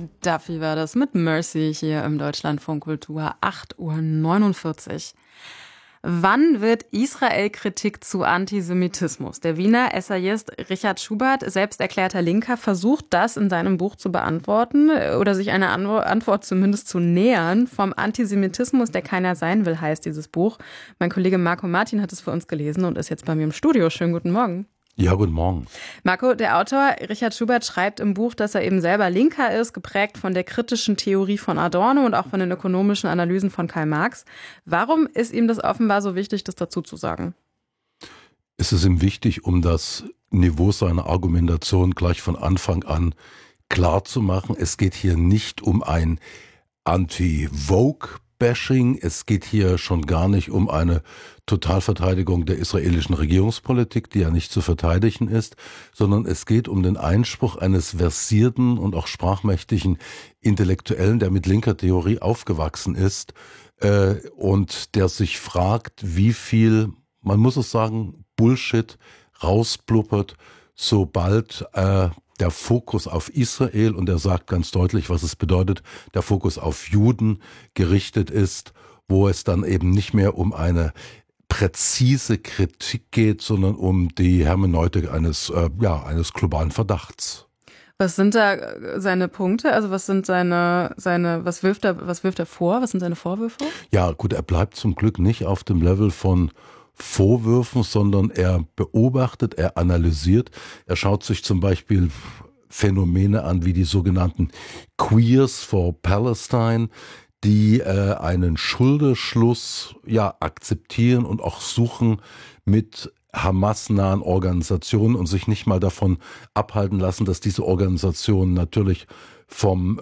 Duffy war das mit Mercy hier im Deutschlandfunk Kultur, 8:49 Uhr. Wann wird Israel-Kritik zu Antisemitismus? Der Wiener Essayist Richard Schubert, selbst erklärter Linker, versucht das in seinem Buch zu beantworten oder sich eine Antwort zumindest zu nähern. Vom Antisemitismus, der keiner sein will, heißt dieses Buch. Mein Kollege Marco Martin hat es für uns gelesen und ist jetzt bei mir im Studio. Schönen guten Morgen. Ja, guten Morgen. Marco, der Autor Richard Schubert schreibt im Buch, dass er eben selber Linker ist, geprägt von der kritischen Theorie von Adorno und auch von den ökonomischen Analysen von Karl Marx. Warum ist ihm das offenbar so wichtig, das dazu zu sagen? Es ist ihm wichtig, um das Niveau seiner Argumentation gleich von Anfang an klar zu machen. Es geht hier nicht um ein Anti-Vogue-Bashing. Es geht hier schon gar nicht um eine Totalverteidigung der israelischen Regierungspolitik, die ja nicht zu verteidigen ist, sondern es geht um den Einspruch eines versierten und auch sprachmächtigen Intellektuellen, der mit linker Theorie aufgewachsen ist und der sich fragt, wie viel, man muss es sagen, Bullshit rausblubbert, sobald der Fokus auf Israel, und er sagt ganz deutlich, was es bedeutet, der Fokus auf Juden gerichtet ist, wo es dann eben nicht mehr um eine präzise Kritik geht, sondern um die Hermeneutik eines globalen Verdachts. Was sind da seine Punkte? Also was sind was wirft er vor? Was sind seine Vorwürfe? Ja, gut, er bleibt zum Glück nicht auf dem Level von Vorwürfen, sondern er beobachtet, er analysiert, er schaut sich zum Beispiel Phänomene an wie die sogenannten Queers for Palestine, die einen Schulterschluss akzeptieren und auch suchen mit Hamas-nahen Organisationen und sich nicht mal davon abhalten lassen, dass diese Organisationen natürlich vom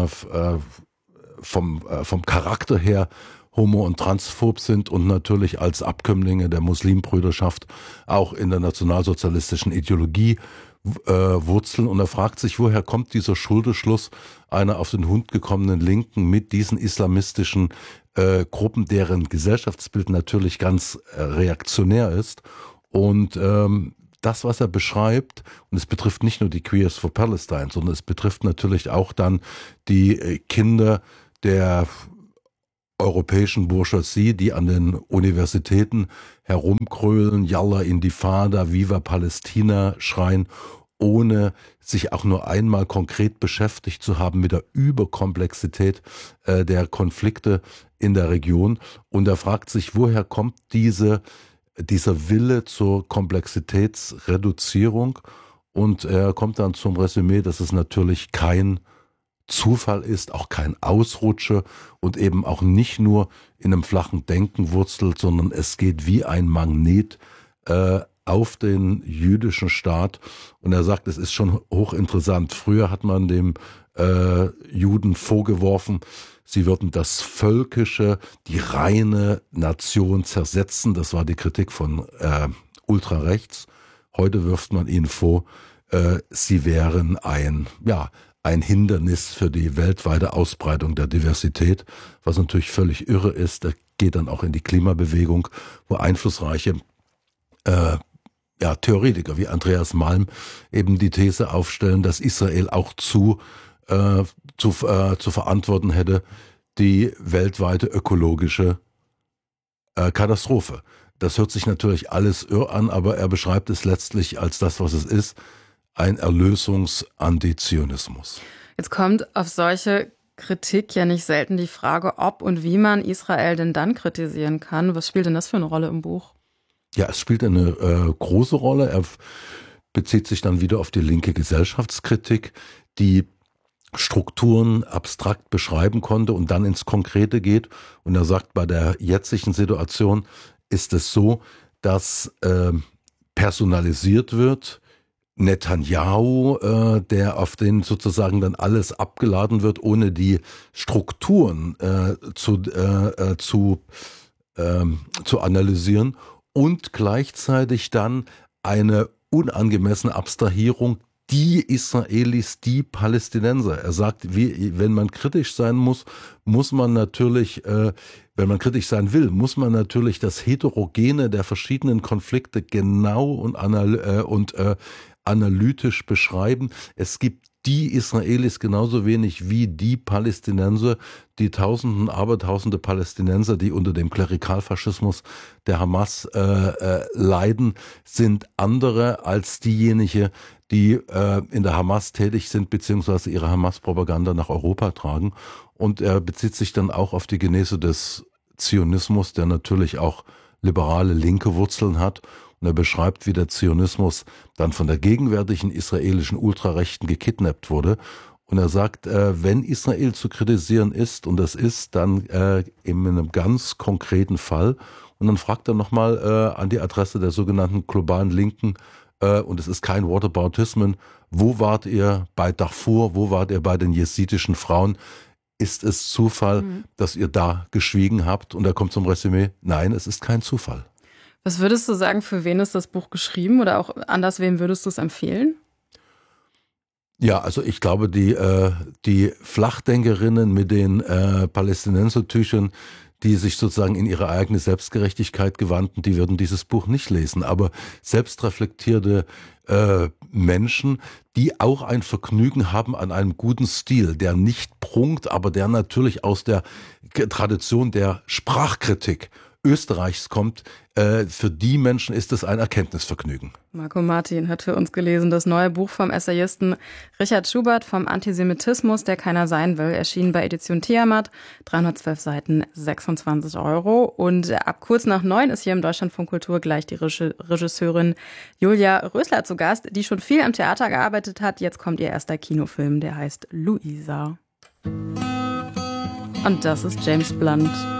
Charakter her homo- und transphob sind und natürlich als Abkömmlinge der Muslimbrüderschaft auch in der nationalsozialistischen Ideologie wurzeln. Und er fragt sich, woher kommt dieser Schulterschluss einer auf den Hund gekommenen Linken mit diesen islamistischen Gruppen, deren Gesellschaftsbild natürlich ganz reaktionär ist. Und das, was er beschreibt, und es betrifft nicht nur die Queers for Palestine, sondern es betrifft natürlich auch dann die Kinder der europäischen Bourgeoisie, die an den Universitäten herumkrölen, Yalla Intifada, Viva Palästina schreien, ohne sich auch nur einmal konkret beschäftigt zu haben mit der Überkomplexität der Konflikte in der Region. Und er fragt sich, woher kommt dieser Wille zur Komplexitätsreduzierung? Und er kommt dann zum Resümee, dass es natürlich kein Zufall ist, auch kein Ausrutscher und eben auch nicht nur in einem flachen Denken wurzelt, sondern es geht wie ein Magnet auf den jüdischen Staat. Und er sagt, es ist schon hochinteressant. Früher hat man dem Juden vorgeworfen, sie würden das Völkische, die reine Nation zersetzen. Das war die Kritik von Ultrarechts. Heute wirft man ihnen vor, sie wären ein Hindernis für die weltweite Ausbreitung der Diversität, was natürlich völlig irre ist. Das geht dann auch in die Klimabewegung, wo einflussreiche Theoretiker wie Andreas Malm eben die These aufstellen, dass Israel auch zu verantworten hätte, die weltweite ökologische Katastrophe. Das hört sich natürlich alles irr an, aber er beschreibt es letztlich als das, was es ist, ein Erlösungs-Antizionismus. Jetzt kommt auf solche Kritik ja nicht selten die Frage, ob und wie man Israel denn dann kritisieren kann. Was spielt denn das für eine Rolle im Buch? Ja, es spielt eine große Rolle. Er bezieht sich dann wieder auf die linke Gesellschaftskritik, die Strukturen abstrakt beschreiben konnte und dann ins Konkrete geht. Und er sagt, bei der jetzigen Situation ist es so, dass personalisiert wird, Netanyahu, der auf den sozusagen dann alles abgeladen wird, ohne die Strukturen zu analysieren und gleichzeitig dann eine unangemessene Abstrahierung, die Israelis, die Palästinenser. Er sagt, wenn man kritisch sein muss man natürlich, wenn man kritisch sein will, muss man natürlich das Heterogene der verschiedenen Konflikte genau und analytisch beschreiben. Es gibt die Israelis genauso wenig wie die Palästinenser, die Abertausende Palästinenser, die unter dem Klerikalfaschismus der Hamas leiden, sind andere als diejenigen, die in der Hamas tätig sind, beziehungsweise ihre Hamas-Propaganda nach Europa tragen. Und er bezieht sich dann auch auf die Genese des Zionismus, der natürlich auch liberale linke Wurzeln hat. Und er beschreibt, wie der Zionismus dann von der gegenwärtigen israelischen Ultrarechten gekidnappt wurde. Und er sagt, wenn Israel zu kritisieren ist, und das ist dann in einem ganz konkreten Fall, und dann fragt er nochmal an die Adresse der sogenannten globalen Linken, und es ist kein Whataboutism, wo wart ihr bei Darfur, wo wart ihr bei den jesidischen Frauen? Ist es Zufall, dass ihr da geschwiegen habt? Und er kommt zum Resümee, nein, es ist kein Zufall. Was würdest du sagen, für wen ist das Buch geschrieben oder auch anders, wem würdest du es empfehlen? Ja, also ich glaube, die Flachdenkerinnen mit den Palästinensertüchern, die sich sozusagen in ihre eigene Selbstgerechtigkeit gewandten, die würden dieses Buch nicht lesen. Aber selbstreflektierte Menschen, die auch ein Vergnügen haben an einem guten Stil, der nicht prunkt, aber der natürlich aus der Tradition der Sprachkritik Österreichs kommt, für die Menschen ist es ein Erkenntnisvergnügen. Marco Martin hat für uns gelesen das neue Buch vom Essayisten Richard Schubert vom Antisemitismus, der keiner sein will, erschienen bei Edition Tiamat, 312 Seiten, 26 €. Und ab kurz nach 9 ist hier im Deutschlandfunk Kultur gleich die Regisseurin Julia Rösler zu Gast, die schon viel am Theater gearbeitet hat. Jetzt kommt ihr erster Kinofilm, der heißt Luisa. Und das ist James Blunt.